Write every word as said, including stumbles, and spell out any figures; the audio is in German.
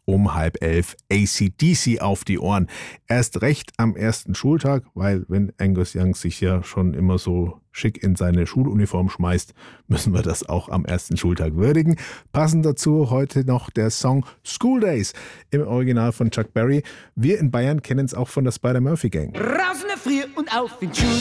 um halb elf A C D C auf die Ohren. Erst recht am ersten Schultag, weil wenn Angus Young sich ja schon immer so schick in seine Schuluniform schmeißt, müssen wir das auch am ersten Schultag würdigen. Passend dazu heute noch der Song School Days im Original von Chuck Berry. Wir in Bayern kennen es auch von der Spider-Murphy Gang. Raus in der Früh und auf in die Schule.